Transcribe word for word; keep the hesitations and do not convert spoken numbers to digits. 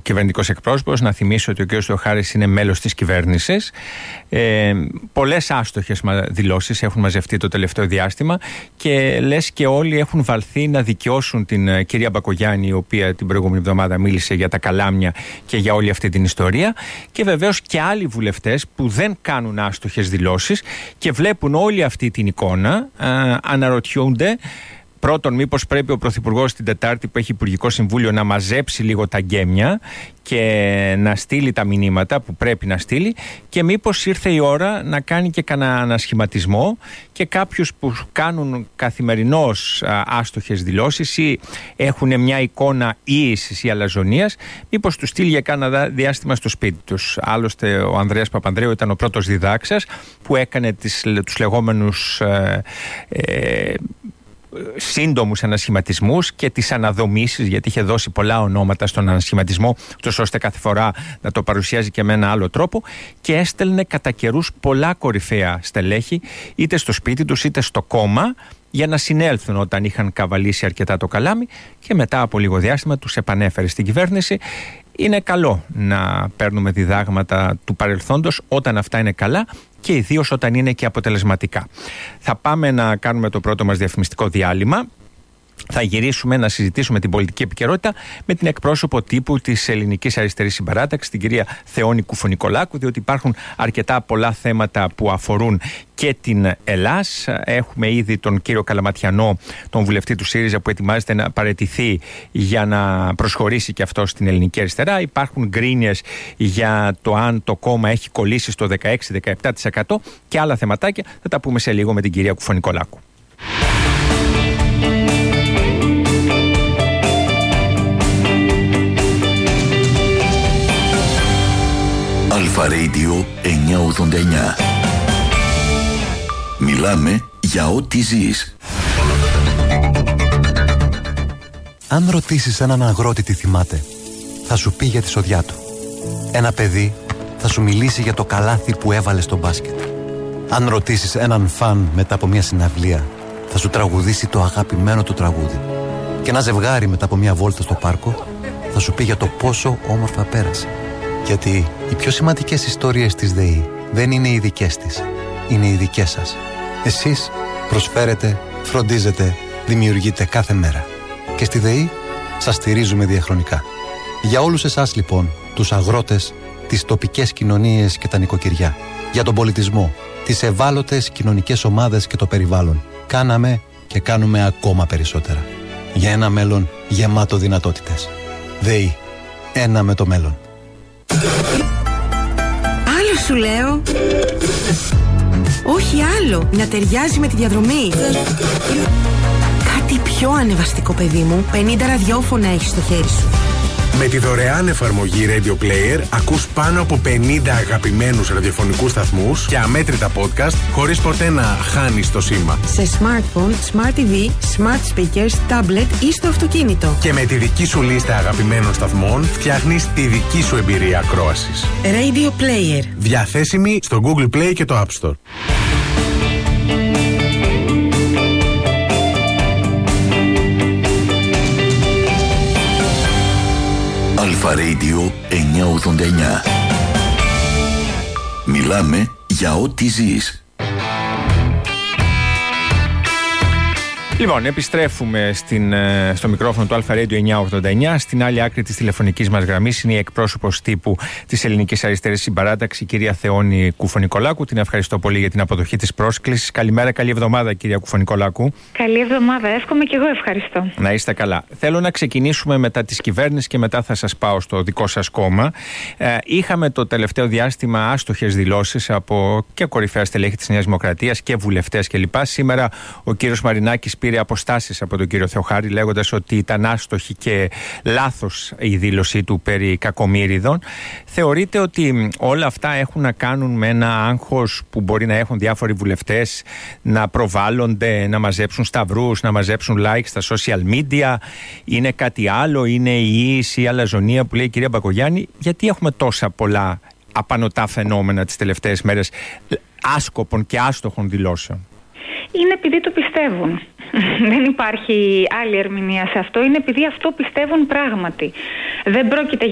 κυβερνητικός εκπρόσωπος. Να θυμίσω ότι ο κ. Θεοχάρης είναι μέλος της κυβέρνησης. Ε, πολλές άστοχες δηλώσεις έχουν μαζευτεί το τελευταίο διάστημα και λες και όλοι έχουν βαλθεί να δικαιώσουν την uh, κυρία Μπακογιάννη, η οποία την προηγούμενη εβδομάδα μίλησε για τα καλάμια και για όλη αυτή την ιστορία. Και βεβαίως και άλλοι βουλευτές που δεν κάνουν άστοχες δηλώσεις και βλέπουν όλη αυτή την εικόνα, uh, αναρωτιούνται. Πρώτον, μήπως πρέπει ο Πρωθυπουργός την Τετάρτη που έχει Υπουργικό Συμβούλιο να μαζέψει λίγο τα γκέμια και να στείλει τα μηνύματα που πρέπει να στείλει, και μήπως ήρθε η ώρα να κάνει και κανένα ανασχηματισμό και κάποιους που κάνουν καθημερινώς α, άστοχες δηλώσεις ή έχουν μια εικόνα ίησης ή αλαζονίας, μήπως τους στείλει για κάνα διάστημα στο σπίτι τους. Άλλωστε ο Ανδρέας Παπανδρέου ήταν ο πρώτος διδάξας που έκανε τις, τους λεγόμενους ε, ε, σύντομους ανασχηματισμούς και τις αναδομήσεις, γιατί είχε δώσει πολλά ονόματα στον ανασχηματισμό, τόσο ώστε κάθε φορά να το παρουσιάζει και με ένα άλλο τρόπο, και έστελνε κατά καιρούς πολλά κορυφαία στελέχη είτε στο σπίτι τους είτε στο κόμμα για να συνέλθουν όταν είχαν καβαλήσει αρκετά το καλάμι, και μετά από λίγο διάστημα τους επανέφερε στην κυβέρνηση. Είναι καλό να παίρνουμε διδάγματα του παρελθόντος όταν αυτά είναι καλά και ιδίως όταν είναι και αποτελεσματικά. Θα πάμε να κάνουμε το πρώτο μας διαφημιστικό διάλειμμα. Θα γυρίσουμε να συζητήσουμε την πολιτική επικαιρότητα με την εκπρόσωπο τύπου της Ελληνικής Αριστερής Συμπαράταξης, την κυρία Θεόνη Κουφονικολάκου, διότι υπάρχουν αρκετά πολλά θέματα που αφορούν και την Ελλάς. Έχουμε ήδη τον κύριο Καλαματιανό, τον βουλευτή του ΣΥΡΙΖΑ, που ετοιμάζεται να παραιτηθεί για να προσχωρήσει και αυτό στην Ελληνική Αριστερά. Υπάρχουν γκρίνιες για το αν το κόμμα έχει κολλήσει στο δεκαέξι με δεκαεπτά τοις εκατό και άλλα θεματάκια. Θα τα πούμε σε λίγο με την κυρία Κουφονικολάκου. Αλφα Radio εννιακόσια ογδόντα εννιά. Μιλάμε για ό,τι ζεις. Αν ρωτήσεις έναν αγρότη τι θυμάται, θα σου πει για τη σοδιά του. Ένα παιδί θα σου μιλήσει για το καλάθι που έβαλε στο μπάσκετ. Αν ρωτήσεις έναν φαν μετά από μια συναυλία, θα σου τραγουδήσει το αγαπημένο του τραγούδι. Και ένα ζευγάρι μετά από μια βόλτα στο πάρκο θα σου πει για το πόσο όμορφα πέρασε. Γιατί οι πιο σημαντικές ιστορίες της ΔΕΗ δεν είναι οι δικές της, είναι οι δικές σας. Εσείς προσφέρετε, φροντίζετε, δημιουργείτε κάθε μέρα. Και στη ΔΕΗ σας στηρίζουμε διαχρονικά. Για όλους εσάς λοιπόν, τους αγρότες, τις τοπικές κοινωνίες και τα νοικοκυριά, για τον πολιτισμό, τις ευάλωτες κοινωνικές ομάδες και το περιβάλλον, κάναμε και κάνουμε ακόμα περισσότερα. Για ένα μέλλον γεμάτο δυνατότητες. ΔΕΗ. Ένα με το μέλλον. Άλλο σου λέω. Όχι άλλο. Να ταιριάζει με τη διαδρομή. Κάτι πιο ανεβαστικό, παιδί μου. πενήντα ραδιόφωνα έχεις στο χέρι σου. Με τη δωρεάν εφαρμογή Radio Player ακούς πάνω από πενήντα αγαπημένους ραδιοφωνικούς σταθμούς και αμέτρητα podcast χωρίς ποτέ να χάνεις το σήμα. Σε smartphone, smart τι βι, smart speakers, tablet ή στο αυτοκίνητο. Και με τη δική σου λίστα αγαπημένων σταθμών φτιάχνεις τη δική σου εμπειρία ακρόασης. Radio Player. Διαθέσιμη στο Google Play και το App Store. Αλφα Radio εννιακόσια ογδόντα εννιά. Μιλάμε για ό,τι ζεις. Λοιπόν, επιστρέφουμε στην, στο μικρόφωνο του Αλφα Radio εννιακόσια ογδόντα εννιά. Στην άλλη άκρη της τηλεφωνικής μας γραμμής είναι η εκπρόσωπος τύπου της Ελληνικής Αριστερής Συμπαράταξης, η κυρία Θεόνη Κουφονικολάκου. Την ευχαριστώ πολύ για την αποδοχή της πρόσκλησης. Καλημέρα, καλή εβδομάδα, κυρία Κουφονικολάκου. Καλή εβδομάδα, εύχομαι και εγώ ευχαριστώ. Να είστε καλά. Θέλω να ξεκινήσουμε μετά της κυβέρνησης και μετά θα σας πάω στο δικό σας κόμμα. Ε, είχαμε το τελευταίο διάστημα άστοχες δηλώσεις από και κορυφαία στελέχη της Νέας Δημοκρατίας και βουλευτές κλπ. Σήμερα ο κύριος Μαρινάκης πήρε αποστάσεις από τον κύριο Θεοχάρη, λέγοντας ότι ήταν άστοχη και λάθος η δήλωσή του περί κακομοίριδων. Θεωρείτε ότι όλα αυτά έχουν να κάνουν με ένα άγχος που μπορεί να έχουν διάφοροι βουλευτές να προβάλλονται, να μαζέψουν σταυρούς, να μαζέψουν like στα social media? Είναι κάτι άλλο? Είναι η ίση η αλαζονία που λέει η κυρία Μπακογιάννη? Γιατί έχουμε τόσα πολλά απανωτά φαινόμενα τις τελευταίες μέρες άσκοπων και άστοχων δηλώσεων? Είναι επειδή το πιστεύουν. Δεν υπάρχει άλλη ερμηνεία σε αυτό. Είναι επειδή αυτό πιστεύουν πράγματι. Δεν πρόκειται